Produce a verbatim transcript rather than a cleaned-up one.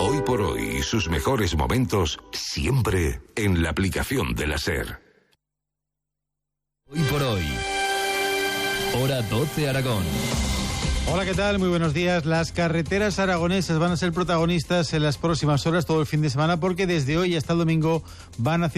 Hoy por hoy y sus mejores momentos siempre en la aplicación de la SER. Hoy por hoy. Hora doce Aragón. Hola, ¿qué tal? Muy buenos días. Las carreteras aragonesas van a ser protagonistas en las próximas horas, todo el fin de semana, porque desde hoy hasta el domingo van a